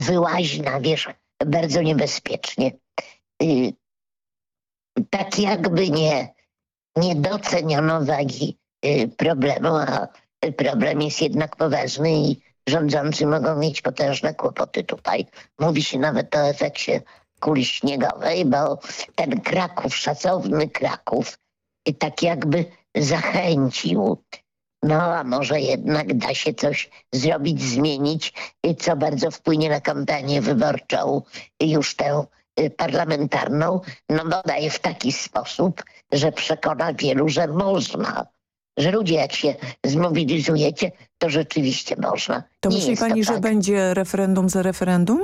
wyłazi na wierzch bardzo niebezpiecznie. Tak jakby nie doceniono wagi problemu, a problem jest jednak poważny i rządzący mogą mieć potężne kłopoty tutaj. Mówi się nawet o efekcie kuli śniegowej, bo ten Kraków, szacowny Kraków, tak jakby zachęcił. No a może jednak da się coś zrobić, zmienić, co bardzo wpłynie na kampanię wyborczą, już tę parlamentarną, no bodaj w taki sposób, że przekona wielu, że można. Że ludzie jak się zmobilizujecie, to rzeczywiście można. To myśli pani, że będzie referendum za referendum?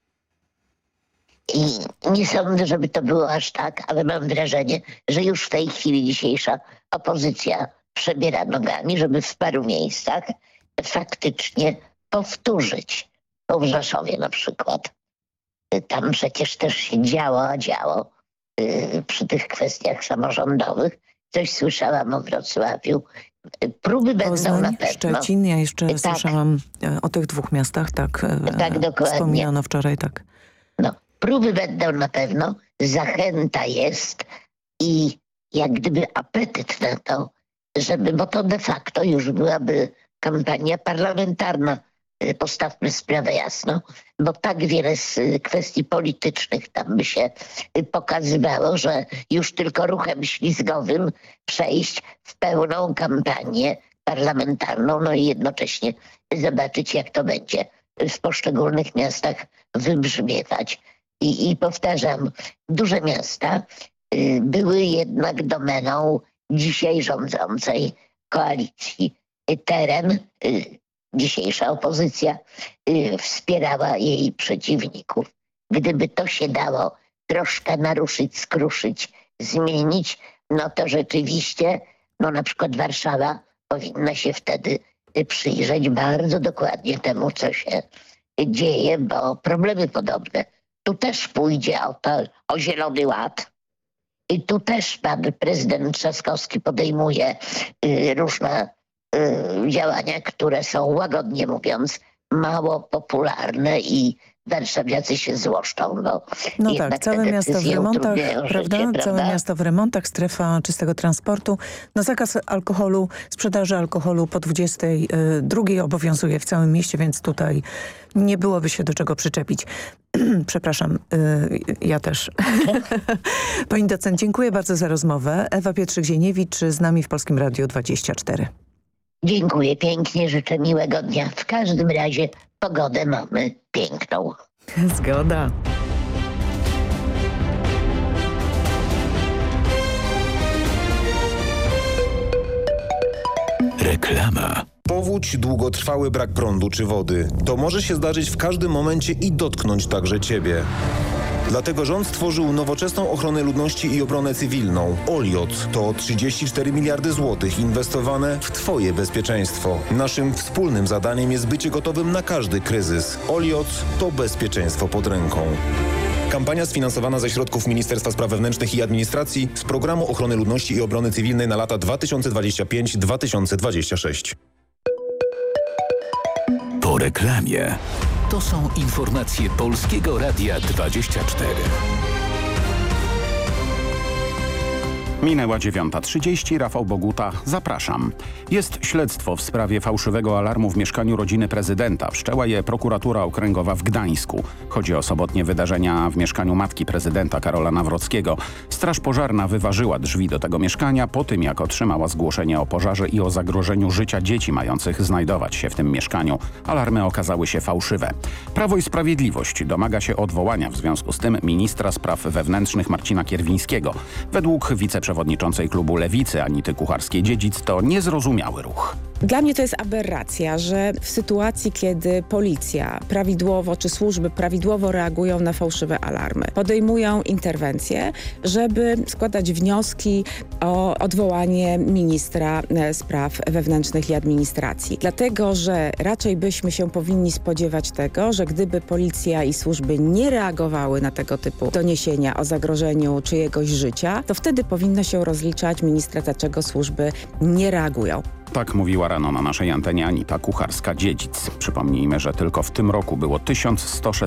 I nie sądzę, żeby to było aż tak, ale mam wrażenie, że już w tej chwili dzisiejsza opozycja przebiera nogami, żeby w paru miejscach faktycznie powtórzyć. W Rzeszowie na przykład. Tam przecież też się działo przy tych kwestiach samorządowych. Coś słyszałam o Wrocławiu. Próby będą na pewno. Szczecin, ja jeszcze słyszałam o tych dwóch miastach, tak dokładnie. Wspominano wczoraj, tak. No, próby będą na pewno, zachęta jest i jak gdyby apetyt na to, bo to de facto już byłaby kampania parlamentarna. Postawmy sprawę jasno, bo tak wiele z kwestii politycznych tam by się pokazywało, że już tylko ruchem ślizgowym przejść w pełną kampanię parlamentarną, no i jednocześnie zobaczyć, jak to będzie w poszczególnych miastach wybrzmiewać. I powtarzam, duże miasta były jednak domeną dzisiaj rządzącej koalicji. Teren dzisiejsza opozycja wspierała jej przeciwników. Gdyby to się dało troszkę naruszyć, skruszyć, zmienić, no to rzeczywiście, no na przykład Warszawa powinna się wtedy przyjrzeć bardzo dokładnie temu, co się dzieje, bo problemy podobne. Tu też pójdzie o Zielony Ład. I tu też pan prezydent Trzaskowski podejmuje różne działania, które są, łagodnie mówiąc, mało popularne i warszawiacy się złoszczą. No tak, całe miasto w remontach, prawda? Całe miasto w remontach, strefa czystego transportu. No zakaz alkoholu, sprzedaży alkoholu po 22 obowiązuje w całym mieście, więc tutaj nie byłoby się do czego przyczepić. Przepraszam, ja też. Pani docent, dziękuję bardzo za rozmowę. Ewa Pietrzyk-Zieniewicz z nami w Polskim Radiu 24. Dziękuję pięknie, życzę miłego dnia. W każdym razie pogodę mamy piękną. Zgoda. Reklama. Powódź, długotrwały brak prądu czy wody. To może się zdarzyć w każdym momencie i dotknąć także Ciebie. Dlatego rząd stworzył nowoczesną ochronę ludności i obronę cywilną. OLIOT to 34 miliardy złotych inwestowane w Twoje bezpieczeństwo. Naszym wspólnym zadaniem jest bycie gotowym na każdy kryzys. OLIOT to bezpieczeństwo pod ręką. Kampania sfinansowana ze środków Ministerstwa Spraw Wewnętrznych i Administracji z Programu Ochrony Ludności i Obrony Cywilnej na lata 2025-2026. Po reklamie. To są informacje Polskiego Radia 24. Minęła 9:30, Rafał Boguta, zapraszam. Jest śledztwo w sprawie fałszywego alarmu w mieszkaniu rodziny prezydenta. Wszczęła je prokuratura okręgowa w Gdańsku. Chodzi o sobotnie wydarzenia w mieszkaniu matki prezydenta Karola Nawrockiego. Straż pożarna wyważyła drzwi do tego mieszkania po tym, jak otrzymała zgłoszenie o pożarze i o zagrożeniu życia dzieci mających znajdować się w tym mieszkaniu. Alarmy okazały się fałszywe. Prawo i Sprawiedliwość domaga się odwołania w związku z tym ministra spraw wewnętrznych Marcina Kierwińskiego. Według wiceprzewodniczącej klubu Lewicy Anity Kucharskiej-Dziedzic to niezrozumiały ruch. Dla mnie to jest aberracja, że w sytuacji, kiedy policja prawidłowo czy służby prawidłowo reagują na fałszywe alarmy, podejmują interwencje, żeby składać wnioski o odwołanie ministra spraw wewnętrznych i administracji. Dlatego, że raczej byśmy się powinni spodziewać tego, że gdyby policja i służby nie reagowały na tego typu doniesienia o zagrożeniu czyjegoś życia, to wtedy powinno się rozliczać ministra, dlaczego służby nie reagują. Tak mówiła rano na naszej antenie Anita Kucharska-Dziedzic. Przypomnijmy, że tylko w tym roku było 1116